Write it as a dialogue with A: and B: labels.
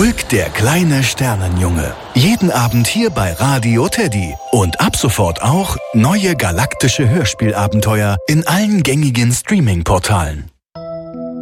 A: Hulk, der kleine Sternenjunge. Jeden Abend hier bei Radio Teddy. Und ab sofort auch neue galaktische Hörspielabenteuer in allen gängigen Streaming-Portalen.